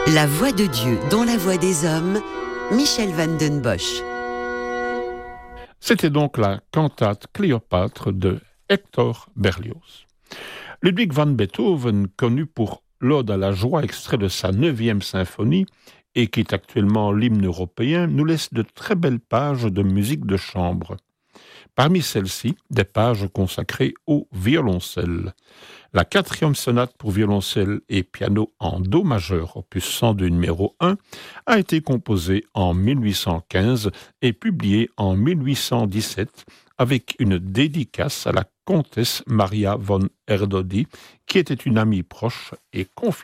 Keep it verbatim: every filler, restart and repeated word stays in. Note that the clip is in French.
La voix de Dieu dans la voix des hommes, Michel van den Bosch. C'était donc la cantate Cléopâtre de Hector Berlioz. Ludwig van Beethoven, connu pour l'Ode à la joie extrait de sa neuvième symphonie et qui est actuellement l'hymne européen, nous laisse de très belles pages de musique de chambre. Parmi celles-ci, des pages consacrées au violoncelle. La quatrième sonate pour violoncelle et piano en Do majeur, opus cent deux numéro un, a été composée en mille huit cent quinze et publiée en mille huit cent dix-sept avec une dédicace à la comtesse Maria von Erdődy, qui était une amie proche et confidente